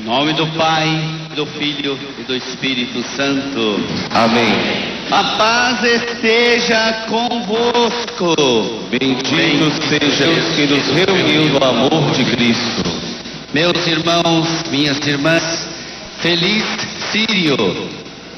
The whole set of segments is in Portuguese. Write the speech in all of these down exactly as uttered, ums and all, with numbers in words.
Em nome do Pai, do Filho e do Espírito Santo. Amém. A paz esteja convosco. Bendito seja Deus que nos reuniu no amor de Cristo. Meus irmãos, minhas irmãs, feliz Sírio.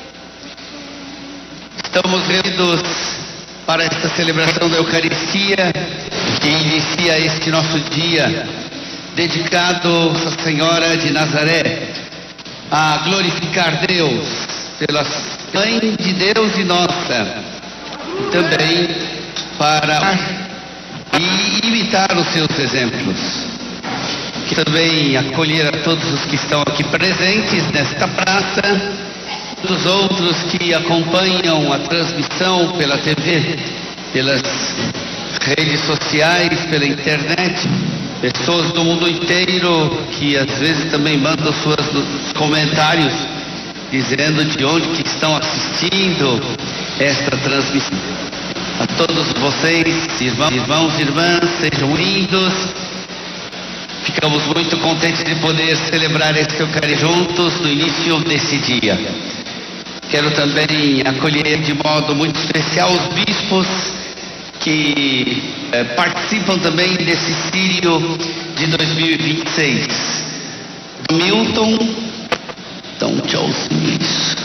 Estamos reunidos para esta celebração da Eucaristia que inicia este nosso dia, dedicado à Senhora de Nazaré, a glorificar Deus pela Mãe de Deus e nossa, e também para e imitar os seus exemplos. Que também acolher a todos os que estão aqui presentes nesta praça, os outros que acompanham a transmissão pela T V, pelas redes sociais, pela internet, pessoas do mundo inteiro que às vezes também mandam seus comentários dizendo de onde que estão assistindo esta transmissão. A todos vocês, irmãos, irmãos e irmãs, sejam lindos. Ficamos muito contentes de poder celebrar esta Eucaristia juntos no início desse dia. Quero também acolher de modo muito especial os bispos que eh, participam também desse Sírio de dois mil e vinte e seis. Milton, então tchauzinho.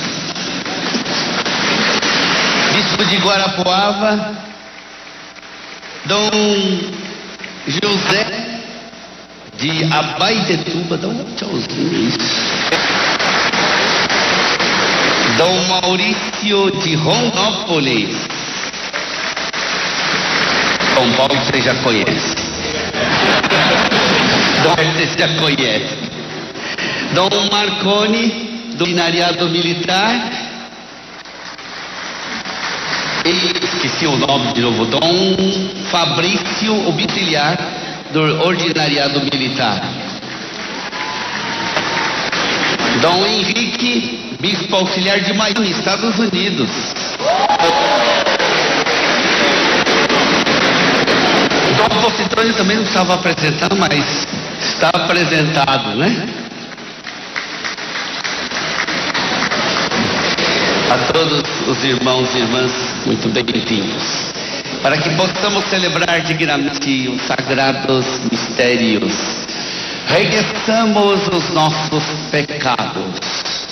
Bispo de Guarapuava, Dom José de Abaetetuba, dá um tchauzinho. Dom Maurício de Rondópolis. São Paulo você já conhece. Dom você já conhece. Dom Marconi, do Ordinariado Militar. E esqueci o nome de novo. Dom Fabrício Obitiliar, do Ordinariado Militar. Dom Henrique, bispo auxiliar de Miami, Estados Unidos. Dom Positone também não estava apresentado, mas está apresentado, né? A todos os irmãos e irmãs, muito bem-vindos. Para que possamos celebrar dignamente os sagrados mistérios, reconheçamos os nossos pecados.